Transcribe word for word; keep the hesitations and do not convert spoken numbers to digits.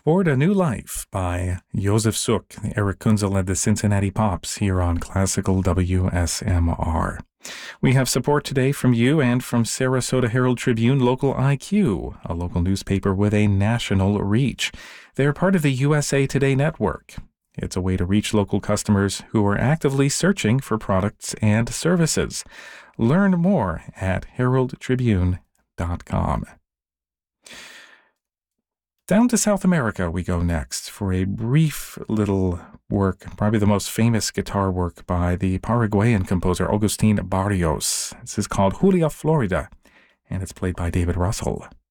Explored a New Life by Josef Suk. Eric Kunzel led the Cincinnati Pops here on Classical W S M R. We have support today from you and from Sarasota Herald Tribune Local I Q, a local newspaper with a national reach. They're part of the U S A Today network. It's a way to reach local customers who are actively searching for products and services. Learn more at herald tribune dot com. Down to South America we go next for a brief little work, probably the most famous guitar work by the Paraguayan composer Agustín Barrios. This is called Julia Florida, and it's played by David Russell.